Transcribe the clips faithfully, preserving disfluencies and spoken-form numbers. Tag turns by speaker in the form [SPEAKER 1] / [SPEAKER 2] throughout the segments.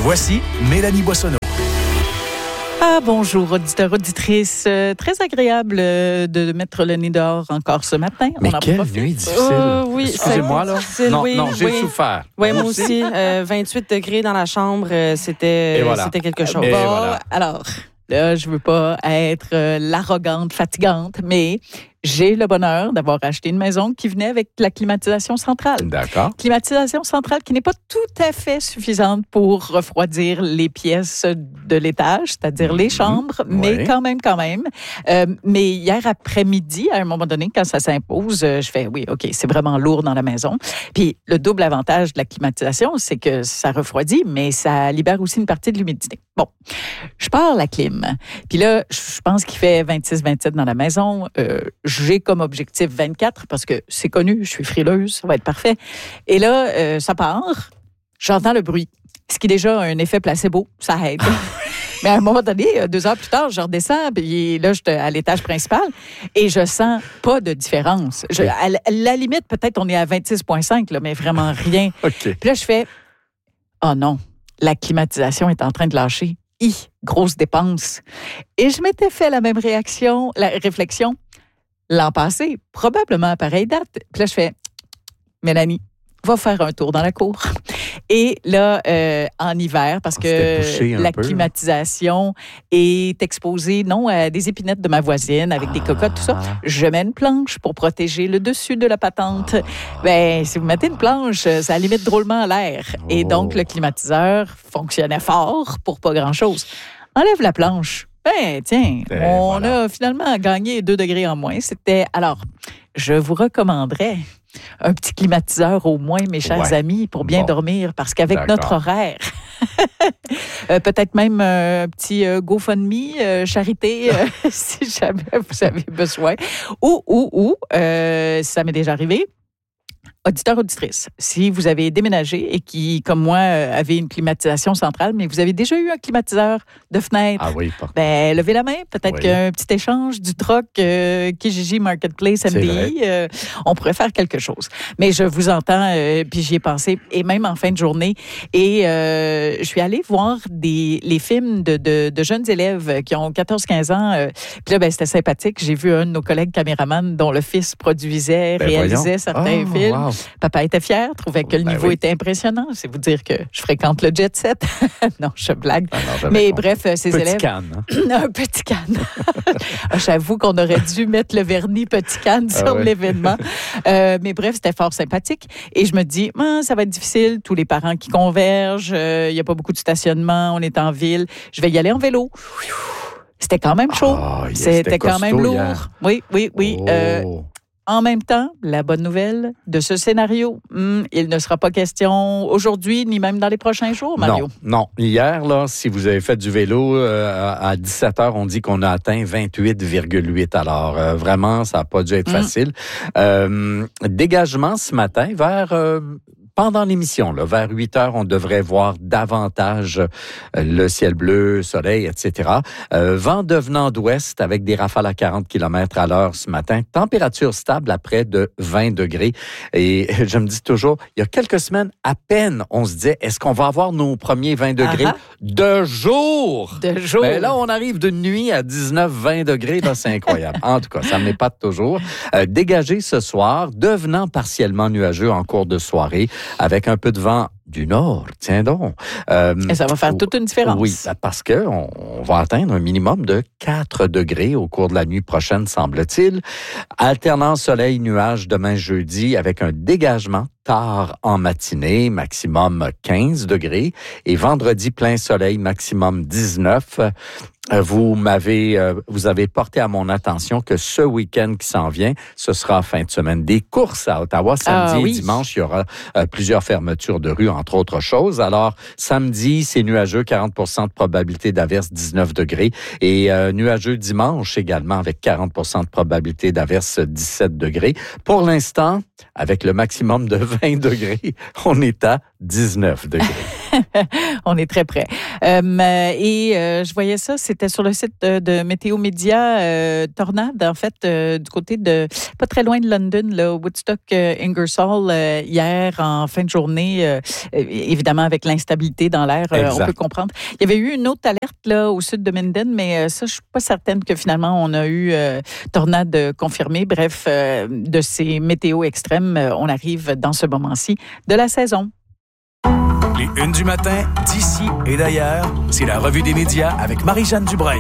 [SPEAKER 1] Voici Mélanie Boissonneau.
[SPEAKER 2] Ah, bonjour, auditeurs, auditrices. Euh, très agréable euh, de mettre le nez dehors encore ce matin.
[SPEAKER 3] Mais
[SPEAKER 2] On en
[SPEAKER 3] quelle
[SPEAKER 2] profite.
[SPEAKER 3] nuit difficile.
[SPEAKER 2] Euh, oui,
[SPEAKER 3] Excusez-moi, là.
[SPEAKER 4] difficile,
[SPEAKER 3] Non,
[SPEAKER 4] oui,
[SPEAKER 3] non, j'ai
[SPEAKER 4] oui.
[SPEAKER 3] souffert.
[SPEAKER 4] Oui, moi aussi. Euh, vingt-huit degrés dans la chambre, euh, c'était,
[SPEAKER 3] Et voilà.
[SPEAKER 4] c'était quelque chose.
[SPEAKER 3] Et
[SPEAKER 2] Bon,
[SPEAKER 3] voilà.
[SPEAKER 2] alors, là, je veux pas être euh, l'arrogante, fatigante, mais j'ai le bonheur d'avoir acheté une maison qui venait avec la climatisation centrale.
[SPEAKER 3] D'accord.
[SPEAKER 2] Climatisation centrale qui n'est pas tout à fait suffisante pour refroidir les pièces de l'étage, c'est-à-dire les chambres, mais
[SPEAKER 3] Oui.
[SPEAKER 2] quand même, quand même. Euh, mais hier après-midi, à un moment donné, quand ça s'impose, euh, je fais, oui, OK, c'est vraiment lourd dans la maison. Puis le double avantage de la climatisation, c'est que ça refroidit, mais ça libère aussi une partie de l'humidité. Bon, je pars la clim. Puis là, je pense qu'il fait vingt-six vingt-sept dans la maison. Euh, j'ai comme objectif vingt-quatre parce que c'est connu, je suis frileuse, ça va être parfait. Et là, euh, ça part, j'entends le bruit, ce qui est déjà un effet placebo, ça aide. Mais à un moment donné, deux heures plus tard, je redescends, puis là, je suis à l'étage principal et je sens pas de différence. Je, à la- à la limite, peut-être on est à vingt-six virgule cinq, là, mais vraiment rien.
[SPEAKER 3] OK.
[SPEAKER 2] Puis là, je fais, oh non, la climatisation est en train de lâcher. Hi, grosse dépense. Et je m'étais fait la même réaction, la réflexion l'an passé, probablement à pareille date. Puis là, je fais, Mélanie, va faire un tour dans la cour. Et là, euh, en hiver, parce
[SPEAKER 3] Ah, c'était bouché
[SPEAKER 2] que
[SPEAKER 3] un
[SPEAKER 2] la
[SPEAKER 3] peu, là.
[SPEAKER 2] climatisation est exposée, non, à des épinettes de ma voisine avec des cocottes, tout ça,
[SPEAKER 3] Ah.
[SPEAKER 2] je mets une planche pour protéger le dessus de la patente. Ben, si vous mettez une planche, ça limite drôlement l'air. Et
[SPEAKER 3] Oh.
[SPEAKER 2] donc, le climatiseur fonctionnait fort pour pas grand-chose. Enlève la planche. Ben, tiens,
[SPEAKER 3] Ben,
[SPEAKER 2] on
[SPEAKER 3] voilà.
[SPEAKER 2] a finalement gagné deux degrés en moins. C'était, alors, je vous recommanderais un petit climatiseur au moins, mes chers
[SPEAKER 3] Ouais.
[SPEAKER 2] amis, pour bien
[SPEAKER 3] Bon.
[SPEAKER 2] dormir, parce qu'avec
[SPEAKER 3] D'accord.
[SPEAKER 2] notre horaire, euh, peut-être même euh, un petit euh, GoFundMe, euh, charité, euh, si jamais vous avez besoin. Ou, ou, ou, euh, ça m'est déjà arrivé, auditeurs, auditrices, si vous avez déménagé et qui, comme moi, euh, avez une climatisation centrale, mais vous avez déjà eu un climatiseur de fenêtre,
[SPEAKER 3] Ah oui, pas.
[SPEAKER 2] ben, levez la main. Peut-être
[SPEAKER 3] Oui.
[SPEAKER 2] qu'un petit échange du troc euh, Kijiji Marketplace
[SPEAKER 3] C'est
[SPEAKER 2] M D
[SPEAKER 3] vrai.
[SPEAKER 2] I, euh, on pourrait faire quelque chose. Mais je vous entends, euh, puis j'y ai pensé, et même en fin de journée. Et euh, je suis allée voir des, les films de, de, de jeunes élèves qui ont quatorze quinze ans. euh, puis là, ben, c'était sympathique. J'ai vu un de nos collègues caméramans dont le fils produisait,
[SPEAKER 3] Ben,
[SPEAKER 2] réalisait
[SPEAKER 3] voyons.
[SPEAKER 2] certains
[SPEAKER 3] Ah,
[SPEAKER 2] films.
[SPEAKER 3] wow.
[SPEAKER 2] Papa était fier, trouvait que le
[SPEAKER 3] Ben
[SPEAKER 2] niveau
[SPEAKER 3] oui.
[SPEAKER 2] était impressionnant. C'est vous dire que je fréquente le jet set. Non, je blague.
[SPEAKER 3] Ah non, j'avais
[SPEAKER 2] Mais
[SPEAKER 3] compris.
[SPEAKER 2] bref, euh, ces
[SPEAKER 3] Petit
[SPEAKER 2] élèves...
[SPEAKER 3] canne, hein?
[SPEAKER 2] Un petit canne. Ah, j'avoue qu'on aurait dû mettre le vernis petit canne
[SPEAKER 3] Ah
[SPEAKER 2] sur
[SPEAKER 3] ouais.
[SPEAKER 2] l'événement. Euh, mais bref, c'était fort sympathique. Et je me dis, ah, ça va être difficile. Tous les parents qui convergent. Il n'y a pas beaucoup de stationnement. On est en ville. Je vais y aller en vélo. C'était quand même chaud.
[SPEAKER 3] Ah, yes,
[SPEAKER 2] c'était
[SPEAKER 3] c'était
[SPEAKER 2] quand même
[SPEAKER 3] costaud
[SPEAKER 2] lourd.
[SPEAKER 3] hier.
[SPEAKER 2] Oui, oui, oui.
[SPEAKER 3] Oh.
[SPEAKER 2] Euh, en même temps, la bonne nouvelle de ce scénario, hmm, il ne sera pas question aujourd'hui ni même dans les prochains jours, Mario.
[SPEAKER 3] Non, non. Hier, là, si vous avez fait du vélo, euh, à dix-sept heures, on dit qu'on a atteint vingt-huit virgule huit. Alors, euh, vraiment, ça n'a pas dû être
[SPEAKER 2] Mm.
[SPEAKER 3] facile. Euh, dégagement ce matin vers... euh, pendant l'émission, là, vers huit heures, on devrait voir davantage euh, le ciel bleu, soleil, et cetera. Euh, vent devenant d'ouest avec des rafales à quarante kilomètres à l'heure ce matin. Température stable à près de vingt degrés. Et je me dis toujours, il y a quelques semaines, à peine, on se disait, est-ce qu'on va avoir nos premiers vingt degrés
[SPEAKER 2] Ah
[SPEAKER 3] de jour?
[SPEAKER 2] De jour.
[SPEAKER 3] Ben là, on arrive de nuit à dix-neuf vingt degrés. Là, c'est incroyable. En tout cas, ça ne m'épate toujours. Euh, dégagé ce soir, devenant partiellement nuageux en cours de soirée, avec un peu de vent du nord. Tiens donc. Euh,
[SPEAKER 2] Et ça va faire toute une différence.
[SPEAKER 3] oui, parce qu'on on va atteindre un minimum de quatre degrés au cours de la nuit prochaine, semble-t-il. Alternance soleil-nuage demain jeudi avec un dégagement tard en matinée, maximum quinze degrés. Et vendredi, plein soleil, maximum dix-neuf. Euh, Vous m'avez, euh, vous avez porté à mon attention que ce week-end qui s'en vient, ce sera fin de semaine des courses à Ottawa. Samedi
[SPEAKER 2] Ah, oui.
[SPEAKER 3] et dimanche, il y aura euh, plusieurs fermetures de rue, entre autres choses. Alors, samedi, c'est nuageux, quarante pour cent de probabilité d'averse, dix-neuf degrés. Et euh, nuageux dimanche également, avec quarante pour cent de probabilité d'averse, dix-sept degrés. Pour l'instant, avec le maximum de vingt degrés, on est à dix-neuf degrés.
[SPEAKER 2] On est très près. Euh, et euh, je voyais ça, c'était sur le site de, de Météo Média, euh, tornade, en fait, euh, du côté de, pas très loin de London, là, Woodstock, euh, Ingersoll, euh, hier, en fin de journée, euh, évidemment, avec l'instabilité dans l'air, euh, on peut comprendre. Il y avait eu une autre alerte, là, au sud de Minden, mais euh, ça, je suis pas certaine que finalement, on a eu euh, tornade confirmée. Bref, euh, de ces météos extrêmes, euh, on arrive dans ce moment-ci de la saison.
[SPEAKER 1] Les Unes du matin, d'ici et d'ailleurs, c'est la revue des médias avec Marie-Jeanne Dubreuil.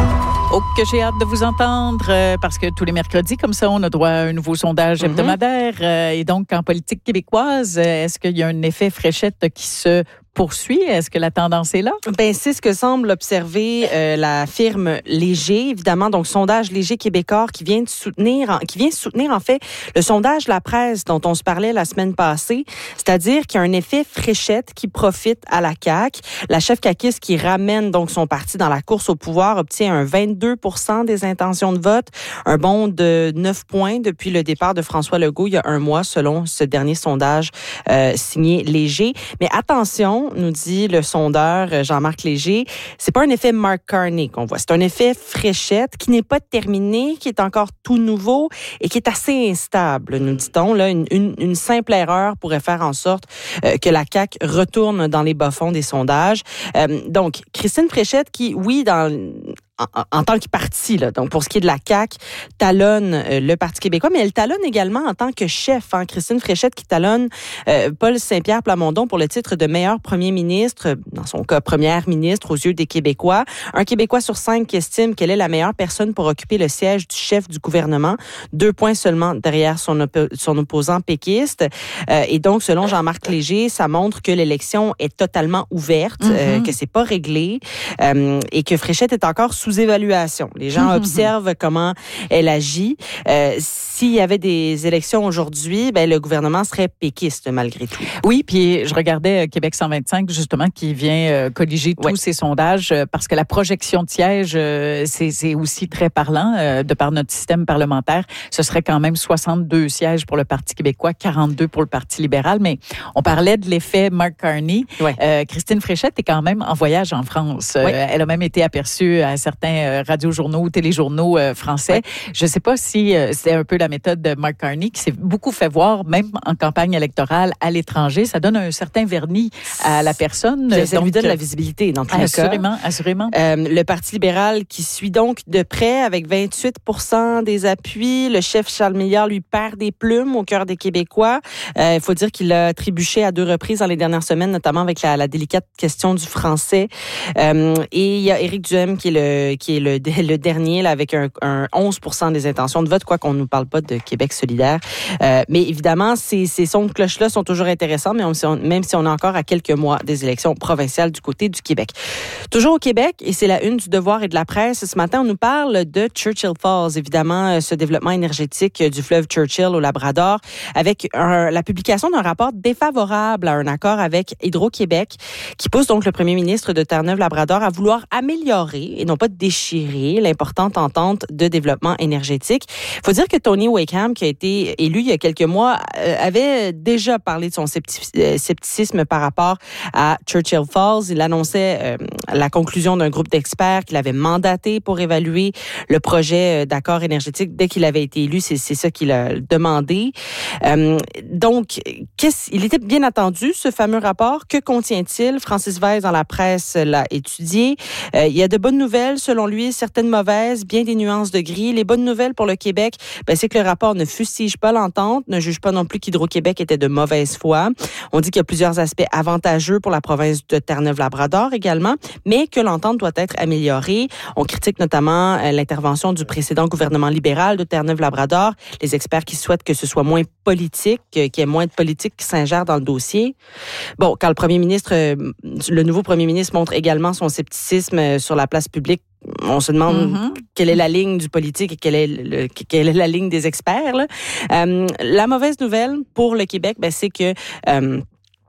[SPEAKER 2] Oh, que j'ai hâte de vous entendre, euh, parce que tous les mercredis, comme ça, on a droit à un nouveau sondage hebdomadaire. Mm-hmm. Euh, et donc, en politique québécoise, est-ce qu'il y a un effet fréchette qui se poursuit? Est-ce que la tendance est là?
[SPEAKER 4] Ben c'est ce que semble observer euh, la firme Léger, évidemment, donc sondage Léger Québécois qui vient de soutenir, qui vient soutenir en fait le sondage La Presse dont on se parlait la semaine passée, c'est-à-dire qu'il y a un effet fréchette qui profite à la C A Q. La chef caquiste qui ramène donc son parti dans la course au pouvoir obtient un vingt-deux pour cent des intentions de vote, un bond de neuf points depuis le départ de François Legault il y a un mois, selon ce dernier sondage euh, signé Léger. Mais attention, nous dit le sondeur Jean-Marc Léger, c'est pas un effet Mark Carney qu'on voit, c'est un effet fréchette qui n'est pas terminé, qui est encore tout nouveau et qui est assez instable, nous dit-on. Là, une, une, une simple erreur pourrait faire en sorte euh, que la C A Q retourne dans les bas-fonds des sondages. Euh, donc, Christine Fréchette qui, oui, dans... En, en tant que parti, là. Donc, pour ce qui est de la C A Q, talonne euh, le Parti québécois, mais elle talonne également en tant que chef. Hein, Christine Fréchette qui talonne euh, Paul Saint-Pierre Plamondon pour le titre de meilleur premier ministre, dans son cas, première ministre aux yeux des Québécois. Un Québécois sur cinq qui estime qu'elle est la meilleure personne pour occuper le siège du chef du gouvernement. Deux points seulement derrière son, op- son opposant péquiste. Euh, et donc, selon Jean-Marc Léger, ça montre que l'élection est totalement ouverte, mm-hmm. euh, que c'est pas réglé euh, et que Fréchette est encore sous évaluation. Les gens observent comment elle agit. Euh, s'il y avait des élections aujourd'hui, ben le gouvernement serait péquiste malgré tout.
[SPEAKER 2] Oui, puis je regardais Québec cent vingt-cinq justement qui vient euh, colliger tous oui. ces sondages euh, parce que la projection de sièges, euh, c'est, c'est aussi très parlant euh, de par notre système parlementaire. Ce serait quand même soixante-deux sièges pour le Parti québécois, quarante-deux pour le Parti libéral. Mais on parlait de l'effet Mark Carney. Oui. Euh, Christine Fréchette est quand même en voyage en France. Oui. Euh, elle a même été aperçue à certains certains radiojournaux ou téléjournaux euh, français. Ouais. Je ne sais pas si euh, c'est un peu la méthode de Mark Carney qui s'est beaucoup fait voir, même en campagne électorale à l'étranger. Ça donne un certain vernis à la personne.
[SPEAKER 4] Ça, ça donc, lui donne la visibilité dans tous les cas.
[SPEAKER 2] Assurément, assurément.
[SPEAKER 4] Euh, le Parti libéral qui suit donc de près avec vingt-huit pour cent des appuis. Le chef Charles Milliard lui perd des plumes au cœur des Québécois. Il euh, faut dire qu'il a trébuché à deux reprises dans les dernières semaines, notamment avec la, la délicate question du français. Euh, et il y a Éric Duhem qui est le qui est le, le dernier, là, avec un, un onze pour cent des intentions de vote, quoi qu'on ne nous parle pas de Québec solidaire. Euh, mais évidemment, ces, ces sons de cloche-là sont toujours intéressants, mais on, même si on est encore à quelques mois des élections provinciales du côté du Québec. Toujours au Québec, et c'est la une du Devoir et de la Presse, ce matin, on nous parle de Churchill Falls, évidemment, ce développement énergétique du fleuve Churchill au Labrador, avec un, la publication d'un rapport défavorable à un accord avec Hydro-Québec, qui pousse donc le premier ministre de Terre-Neuve-Labrador à vouloir améliorer, et non pas déchirer l'importante entente de développement énergétique. Il faut dire que Tony Wakeham, qui a été élu il y a quelques mois, euh, avait déjà parlé de son scepticisme par rapport à Churchill Falls. Il annonçait euh, la conclusion d'un groupe d'experts qu'il avait mandaté pour évaluer le projet d'accord énergétique dès qu'il avait été élu. C'est, c'est ça qu'il a demandé. Euh, donc, qu'est-ce, il était bien attendu, ce fameux rapport. Que contient-il? Francis Weiss, dans la presse, l'a étudié. Euh, il y a de bonnes nouvelles, selon lui, certaines mauvaises, bien des nuances de gris. Les bonnes nouvelles pour le Québec, ben, c'est que le rapport ne fustige pas l'entente, ne juge pas non plus qu'Hydro-Québec était de mauvaise foi. On dit qu'il y a plusieurs aspects avantageux pour la province de Terre-Neuve-Labrador également, mais que l'entente doit être améliorée. On critique notamment euh, l'intervention du précédent gouvernement libéral de Terre-Neuve-Labrador, les experts qui souhaitent que ce soit moins politique, euh, qu'il y ait moins de politique qui s'ingère dans le dossier. Bon, quand le premier ministre, euh, le nouveau premier ministre montre également son scepticisme euh, sur la place publique, on se demande mm-hmm. quelle est la ligne du politique et quelle est, le, quelle est la ligne des experts. Là. Euh, la mauvaise nouvelle pour le Québec, ben, c'est que... Euh,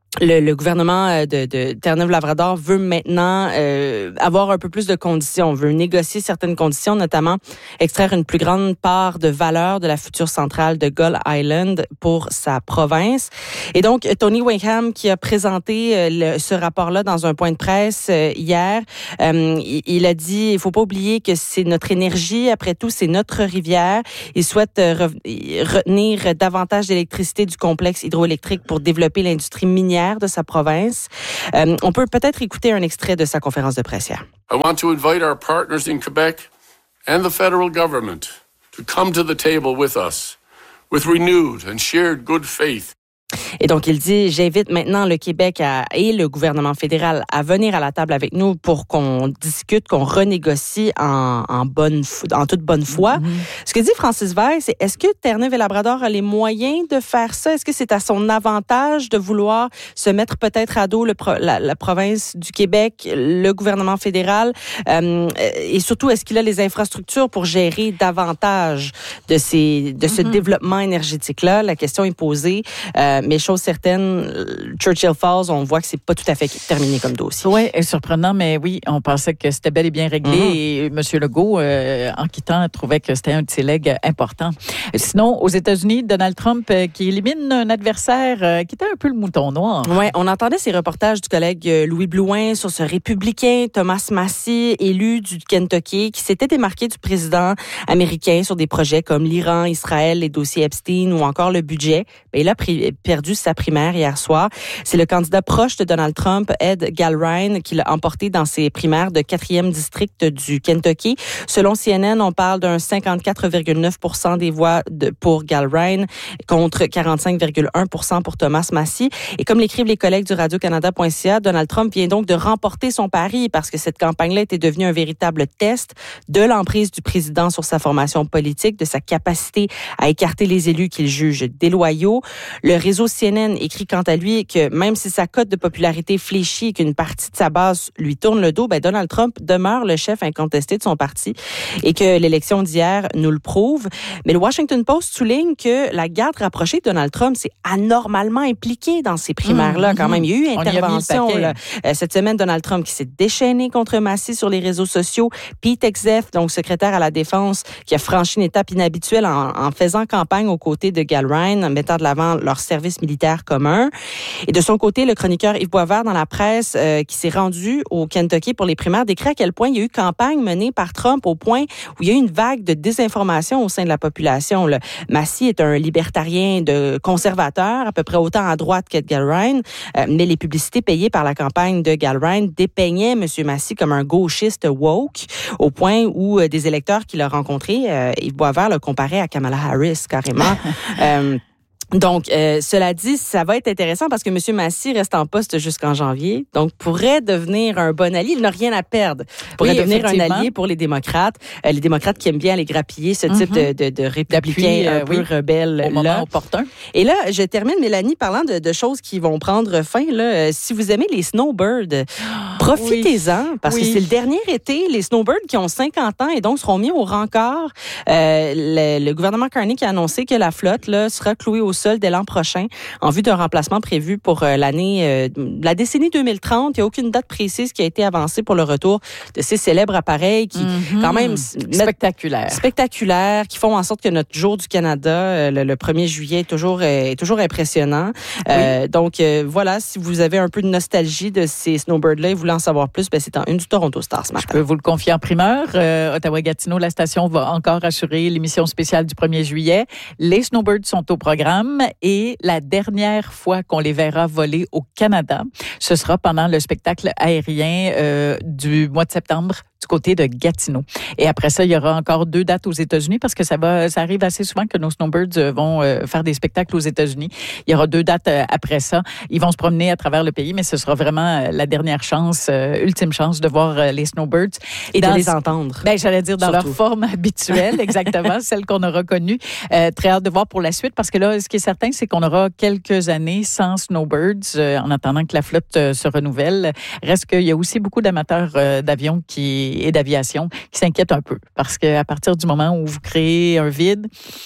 [SPEAKER 4] Le, le gouvernement de, de Terre-Neuve-Labrador veut maintenant euh, avoir un peu plus de conditions, veut négocier certaines conditions, notamment extraire une plus grande part de valeur de la future centrale de Gull Island pour sa province. Et donc, Tony Wakeham, qui a présenté euh, le, ce rapport-là dans un point de presse euh, hier, euh, il, il a dit, il faut pas oublier que c'est notre énergie, après tout, c'est notre rivière. Il souhaite euh, retenir davantage d'électricité du complexe hydroélectrique pour développer l'industrie minière de sa province. Euh, on peut peut-être écouter un extrait de sa conférence de presse hier.
[SPEAKER 5] I want to invite our partners in Quebec and the federal government to come to the table with us with renewed and shared good faith.
[SPEAKER 4] Et donc, il dit, j'invite maintenant le Québec à, et le gouvernement fédéral à venir à la table avec nous pour qu'on discute, qu'on renégocie en, en, bonne, en toute bonne foi. Mm-hmm. Ce que dit Francis Veil, c'est est-ce que Terre-Neuve et Labrador a les moyens de faire ça? Est-ce que c'est à son avantage de vouloir se mettre peut-être à dos le, la, la province du Québec, le gouvernement fédéral? Euh, et surtout, est-ce qu'il a les infrastructures pour gérer davantage de, ces, de ce mm-hmm. développement énergétique-là? La question est posée. Euh, mais chose certaine, Churchill Falls, on voit que c'est pas tout à fait terminé comme dossier.
[SPEAKER 2] Oui, c'est surprenant, mais oui, on pensait que c'était bel et bien réglé. Mm-hmm. Et M. Legault, euh, en quittant, trouvait que c'était un de ses legs importants. Sinon, aux États-Unis, Donald Trump euh, qui élimine un adversaire euh, qui était un peu le mouton noir.
[SPEAKER 4] Oui, on entendait ces reportages du collègue Louis Blouin sur ce républicain Thomas Massie, élu du Kentucky, qui s'était démarqué du président américain sur des projets comme l'Iran, Israël, les dossiers Epstein ou encore le budget. Bien, il a pris perdu sa primaire hier soir. C'est le candidat proche de Donald Trump, Ed Galbraith, qui l'a emporté dans ses primaires de quatrième district du Kentucky. Selon C N N, on parle d'un cinquante-quatre virgule neuf pour cent des voix de, pour Galbraith contre quarante-cinq virgule un pour cent pour Thomas Massie. Et comme l'écrivent les collègues du radio canada point c a, Donald Trump vient donc de remporter son pari parce que cette campagne-là était devenue un véritable test de l'emprise du président sur sa formation politique, de sa capacité à écarter les élus qu'il juge déloyaux. Le réseau C N N écrit quant à lui que même si sa cote de popularité fléchit et qu'une partie de sa base lui tourne le dos, ben Donald Trump demeure le chef incontesté de son parti et que l'élection d'hier nous le prouve. Mais le Washington Post souligne que la garde rapprochée de Donald Trump s'est anormalement impliquée dans ces primaires-là. Mmh, quand même, il y a eu intervention. Là. Cette semaine, Donald Trump qui s'est déchaîné contre Massie sur les réseaux sociaux. Pete Hegseth, donc secrétaire à la Défense, qui a franchi une étape inhabituelle en, en faisant campagne aux côtés de Galbraith, en mettant de l'avant leur service militaire commun. Et de son côté, le chroniqueur Yves Boisvert dans la presse euh, qui s'est rendu au Kentucky pour les primaires décrit à quel point il y a eu campagne menée par Trump au point où il y a eu une vague de désinformation au sein de la population. Là. Massie est un libertarien de conservateur, à peu près autant à droite qu'Ed Galbraith, euh, mais les publicités payées par la campagne de Galbraith dépeignaient M. Massie comme un gauchiste woke, au point où euh, des électeurs qu'il a rencontrés, euh, Yves Boisvert le comparait à Kamala Harris carrément. euh, Donc, euh, cela dit, ça va être intéressant parce que M. Massie reste en poste jusqu'en janvier, donc pourrait devenir un bon allié. Il n'a rien à perdre. Pourrait oui, devenir un allié pour les démocrates. Euh, les démocrates qui aiment bien aller grappiller ce type mm-hmm. de, de, de républicains un euh, peu oui, rebelles.
[SPEAKER 2] Au moment opportun.
[SPEAKER 4] Et là, je termine, Mélanie, parlant de, de choses qui vont prendre fin. Là, euh, si vous aimez les snowbirds, profitez-en oui. parce oui. que c'est le dernier été. Les snowbirds qui ont cinquante ans et donc seront mis au rencard. Euh, le, le gouvernement Carney qui a annoncé que la flotte là, sera clouée au sol dès l'an prochain en vue d'un remplacement prévu pour euh, l'année, euh, la décennie deux mille trente. Il n'y a aucune date précise qui a été avancée pour le retour de ces célèbres appareils qui, mm-hmm. quand même...
[SPEAKER 2] Spectaculaires.
[SPEAKER 4] Spectaculaires, qui font en sorte que notre jour du Canada, euh, le, le premier juillet, est toujours, euh, est toujours impressionnant. Euh, oui. Donc, euh, voilà, si vous avez un peu de nostalgie de ces snowbirds-là et vous voulez en savoir plus, ben, c'est en une du Toronto Star ce matin.
[SPEAKER 2] Je peux vous le confier en primeur. Euh, Ottawa-Gatineau, la station va encore assurer l'émission spéciale du premier juillet. Les snowbirds sont au programme. Et la dernière fois qu'on les verra voler au Canada, ce sera pendant le spectacle aérien euh, du mois de septembre du côté de Gatineau. Et après ça, il y aura encore deux dates aux États-Unis parce que ça va, ça arrive assez souvent que nos snowbirds vont euh, faire des spectacles aux États-Unis. Il y aura deux dates euh, après ça. Ils vont se promener à travers le pays, mais ce sera vraiment euh, la dernière chance, euh, ultime chance de voir euh, les snowbirds.
[SPEAKER 4] Et dans, de les entendre.
[SPEAKER 2] Ben, j'allais dire dans
[SPEAKER 4] Surtout.
[SPEAKER 2] leur forme habituelle, exactement, celle qu'on aura connue. Euh, très hâte de voir pour la suite parce que là, ce qui est certain, c'est qu'on aura quelques années sans snowbirds euh, en attendant que la flotte euh, se renouvelle. Reste qu'il y a aussi beaucoup d'amateurs euh, d'avions qui, et d'aviation qui s'inquiètent un peu parce qu'à partir du moment où vous créez un vide,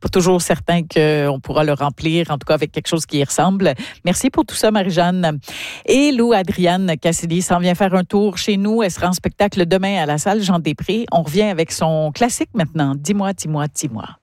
[SPEAKER 2] pas toujours certain qu'on pourra le remplir, en tout cas avec quelque chose qui y ressemble. Merci pour tout ça, Marie-Jeanne. Et Lou Adrienne Cassidy s'en vient faire un tour chez nous. Elle sera en spectacle demain à la salle Jean Després. On revient avec son classique maintenant. Dis-moi, dis-moi, dis-moi.